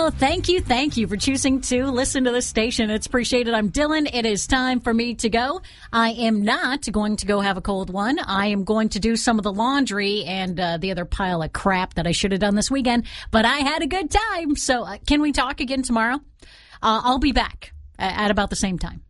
Oh, thank you for choosing to listen to this station. It's appreciated. I'm Dylan. It is time for me to go. I am not going to go have a cold one. I am going to do some of the laundry and the other pile of crap that I should have done this weekend, but I had a good time. So can we talk again tomorrow? I'll be back at about the same time.